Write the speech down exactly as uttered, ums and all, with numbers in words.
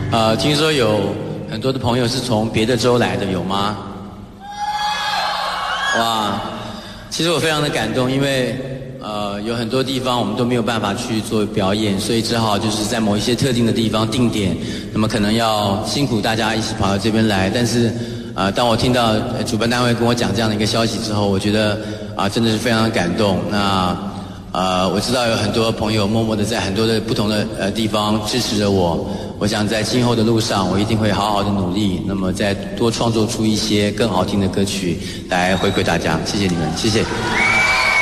呃，听说有很多的朋友是从别的州来的，有吗？哇，其实我非常的感动，因为呃有很多地方我们都没有办法去做表演，所以只好就是在某一些特定的地方定点，那么可能要辛苦大家一起跑到这边来。但是呃当我听到主办单位跟我讲这样的一个消息之后，我觉得啊、呃、真的是非常的感动。那呃我知道有很多朋友默默的在很多的不同的呃地方支持着我。我想在今后的路上，我一定会好好的努力，那么再多创作出一些更好听的歌曲来回馈大家。谢谢你们，谢谢。